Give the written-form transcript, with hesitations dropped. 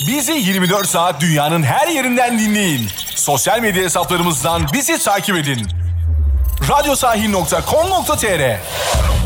Bizi 24 saat dünyanın her yerinden dinleyin. Sosyal medya hesaplarımızdan bizi takip edin. Radyosahil.com.tr